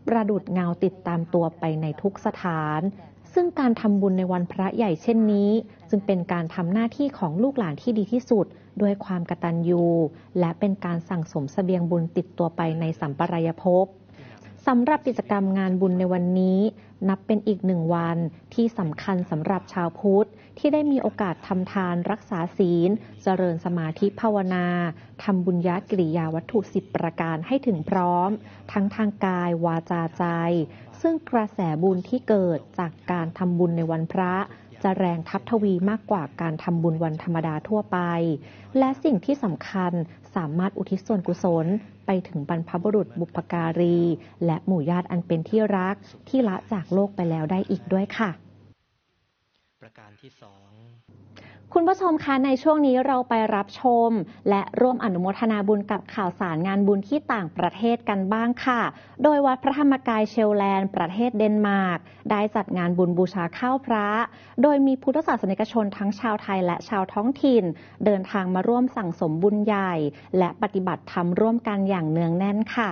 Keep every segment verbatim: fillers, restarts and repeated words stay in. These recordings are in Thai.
ประดุจเงาติดตามตัวไปในทุกสถานซึ่งการทำบุญในวันพระใหญ่เช่นนี้จึงเป็นการทำหน้าที่ของลูกหลานที่ดีที่สุดด้วยความกตัญญูและเป็นการสั่งสมเสบียงบุญติดตัวไปในสัมปรายภพสำหรับกิจกรรมงานบุญในวันนี้นับเป็นอีกหนึ่งวันที่สำคัญสำหรับชาวพุทธที่ได้มีโอกาสทำทานรักษาศีลเจริญสมาธิภาวนาทำบุญญกิริยาวัตถุสิบประการให้ถึงพร้อมทั้งทางกายวาจาใจซึ่งกระแสบุญที่เกิดจากการทำบุญในวันพระจะแรงทับทวีมากกว่าการทำบุญวันธรรมดาทั่วไปและสิ่งที่สำคัญสามารถอุทิศส่วนกุศลไปถึงบรรพบุรุษบุพการีและหมู่ญาติอันเป็นที่รักที่ละจากโลกไปแล้วได้อีกด้วยค่ะประการที่สองคุณผู้ชมคะในช่วงนี้เราไปรับชมและร่วมอนุโมทนาบุญกับข่าวสารงานบุญที่ต่างประเทศกันบ้างค่ะโดยวัดพระธรรมกายเชลแลนด์ประเทศเดนมาร์กได้จัดงานบุญบูชาข้าวพระโดยมีพุทธศาสนิกชนทั้งชาวไทยและชาวท้องถิ่นเดินทางมาร่วมสั่งสมบุญใหญ่และปฏิบัติธรรมร่วมกันอย่างเนืองแน่นค่ะ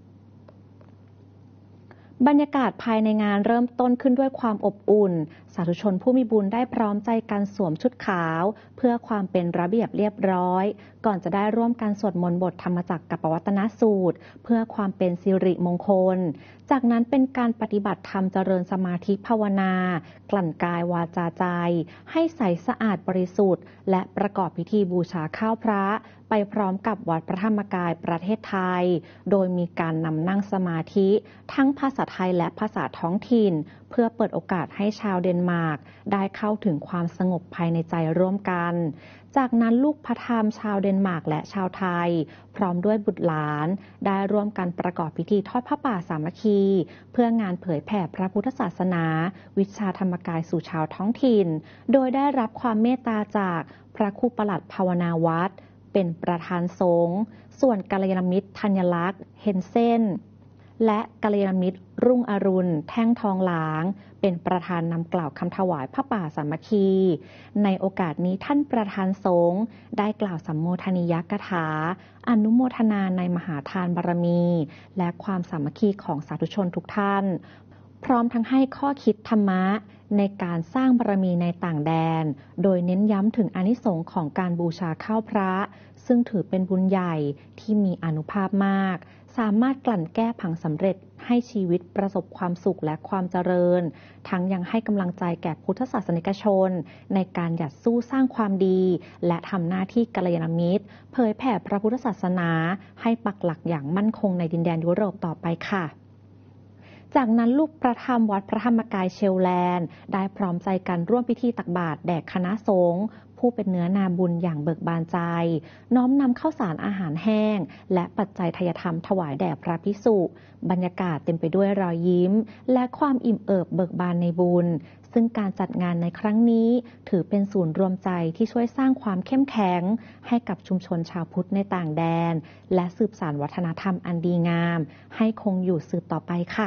บรรยากาศภายในงานเริ่มต้นขึ้นด้วยความอบอุ่นสาธุชนผู้มีบุญได้พร้อมใจกันสวมชุดขาวเพื่อความเป็นระเบียบเรียบร้อยก่อนจะได้ร่วมกันสวดมนต์บทธรรมจักรกัปปวัตนสูตรเพื่อความเป็นสิริมงคลจากนั้นเป็นการปฏิบัติธรรมเจริญสมาธิภาวนากลั่นกายวาจาใจให้ใสสะอาดบริสุทธิ์และประกอบพิธีบูชาข้าวพระไปพร้อมกับวัดพระธรรมกายประเทศไทยโดยมีการนำนั่งสมาธิทั้งภาษาไทยและภาษาท้องถิ่นเพื่อเปิดโอกาสให้ชาวเดนมาร์กได้เข้าถึงความสงบภายในใจร่วมกันจากนั้นลูกพระธรรมชาวเดนมาร์กและชาวไทยพร้อมด้วยบุตรหลานได้ร่วมกันประกอบพิธีทอดผ้าป่าสามัคคีเพื่องานเผยแผ่พระพุทธศาสนาวิชาธรรมกายสู่ชาวท้องถิ่นโดยได้รับความเมตตาจากพระครูปลัดภาวนาวัดเป็นประธานสงฆ์ส่วนกัลยาณมิตรธัญลักษณ์เฮนเซนและกัลยาณมิตรรุ่งอรุณแท่งทองหลางเป็นประธานนำกล่าวคำถวายพระป่าสามัคคีในโอกาสนี้ท่านประธานสงฆ์ได้กล่าวสัมโมทนียกถาอนุโมทนาในมหาทานบารมีและความสามัคคีของสาธุชนทุกท่านพร้อมทั้งให้ข้อคิดธรรมะในการสร้างบารมีในต่างแดนโดยเน้นย้ำถึงอานิสงส์ของการบูชาข้าวพระซึ่งถือเป็นบุญใหญ่ที่มีอานุภาพมากสามารถกลั่นแก้ผังสำเร็จให้ชีวิตประสบความสุขและความเจริญทั้งยังให้กำลังใจแก่พุทธศาสนิกชนในการหยัดสู้สร้างความดีและทำหน้าที่กัลยาณมิตรเผยแผ่พระพุทธศาสนาให้ปักหลักอย่างมั่นคงในดินแดนยุโรปต่อไปค่ะจากนั้นลูกประธรรมวัดพระธรรมกายเชลแลนด์ได้พร้อมใจกันร่วมพิธีตักบาตรแด่คณะสงฆ์ผู้เป็นเนื้อนาบุญอย่างเบิกบานใจน้อมนำข้าวสารอาหารแห้งและปัจจัยทายธรรมถวายแด่พระภิกษุบรรยากาศเต็มไปด้วยรอยยิ้มและความอิ่มเอิบเบิกบานในบุญซึ่งการจัดงานในครั้งนี้ถือเป็นศูนย์รวมใจที่ช่วยสร้างความเข้มแข็งให้กับชุมชนชาวพุทธในต่างแดนและสืบสานวัฒนธรรมอันดีงามให้คงอยู่สืบต่อไปค่ะ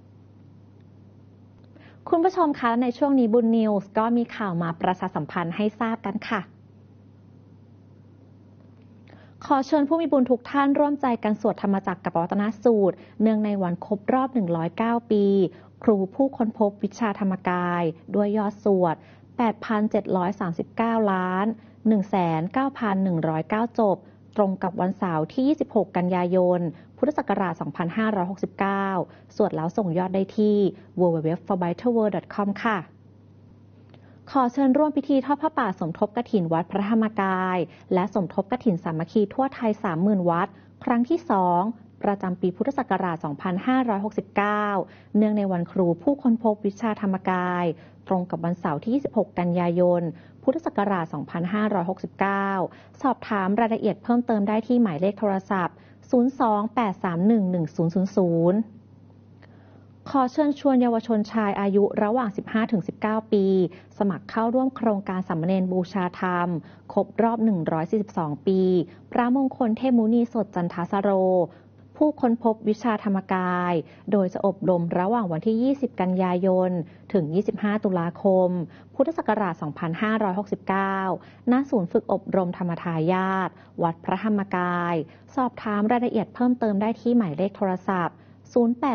คุณผู้ชมคะในช่วงนี้บุญนิวส์ก็มีข่าวมาประชาสัมพันธ์ให้ทราบกันค่ะขอเชิญผู้มีบุญทุกท่านร่วมใจกันสวดธรรมจักรกัปปวัตนสูตรเนื่องในวันครบรอบหนึ่งร้อยเก้าปีครูผู้ค้นพบวิชาธรรมกายด้วยยอดสวด แปดพันเจ็ดร้อยสามสิบเก้า ล้าน หนึ่งแสนเก้าพันหนึ่งร้อยเก้า จบตรงกับวันเสาร์ที่ยี่สิบหกกันยายนพุทธศักราชสองพันห้าร้อยหกสิบเก้าสวดแล้วส่งยอดได้ที่ ดับเบิลยู ดับเบิลยู ดับเบิลยู ดอท ฟอร์ ไบเทอร์ เวิลด์ ดอท คอม ค่ะขอเชิญร่วมพิธีทอดผ้าป่าสมทบกฐินวัดพระธรรมกายและสมทบกฐินสามัคคีทั่วไทย สามหมื่น วัดครั้งที่สองประจำปีพุทธศักราชสองพันห้าร้อยหกสิบเก้าเนื่องในวันครูผู้ค้นพบวิชาธรรมกายตรงกับวันเสาร์ที่ยี่สิบหกกันยายนพุทธศักราชสองพันห้าร้อยหกสิบเก้าสอบถามรายละเอียดเพิ่มเติมได้ที่หมายเลขโทรศัพท์ศูนย์ สอง แปด สาม หนึ่ง หนึ่ง ศูนย์ ศูนย์ ศูนย์ขอเชิญชวนเยาวชนชายอายุระหว่าง สิบห้าถึงสิบเก้า ปีสมัครเข้าร่วมโครงการสามเณรบูชาธรรมครบรอบหนึ่งร้อยสี่สิบสองปีพระมงคลเทพมุนีสดจันทสโรผู้ค้นพบวิชาธรรมกายโดยจะอบรมระหว่างวันที่ยี่สิบกันยายนถึงยี่สิบห้าตุลาคมพุทธศักราชสองพันห้าร้อยหกสิบเก้าณศูนย์ฝึกอบรมธรรมทายาทวัดพระธรรมกายสอบถามรายละเอียดเพิ่มเติมได้ที่หมายเลขโทรศัพท์ศูนย์ แปด